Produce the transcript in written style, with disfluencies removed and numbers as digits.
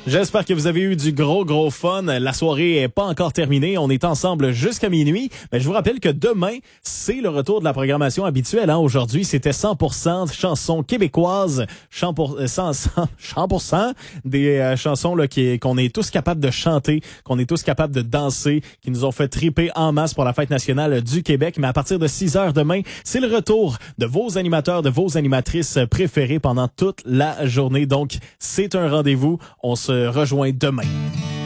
J'espère que vous avez eu du gros fun. La soirée est pas encore terminée. On est ensemble jusqu'à minuit. Mais je vous rappelle que demain, c'est le retour de la programmation habituelle. Aujourd'hui, c'était 100% chansons québécoises, 100% des chansons là, qu'on est tous capables de chanter, qu'on est tous capables de danser, qui nous ont fait triper en masse pour la fête nationale du Québec. Mais à partir de 6 heures demain, c'est le retour de vos animateurs, de vos animatrices préférées pendant toute la journée. Donc, c'est un rendez-vous. On se rejoint demain.